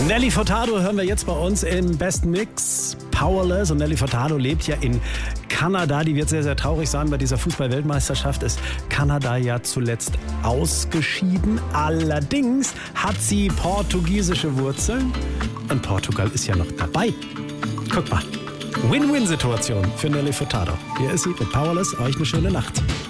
Nelly Furtado hören wir jetzt bei uns im besten Mix. Powerless. Und Nelly Furtado lebt ja in Kanada. Die wird sehr, sehr traurig sein. Bei dieser Fußball-Weltmeisterschaft ist Kanada ja zuletzt ausgeschieden. Allerdings hat sie portugiesische Wurzeln. Und Portugal ist ja noch dabei. Guck mal. Win-Win-Situation für Nelly Furtado. Hier ist sie mit Powerless. Euch eine schöne Nacht.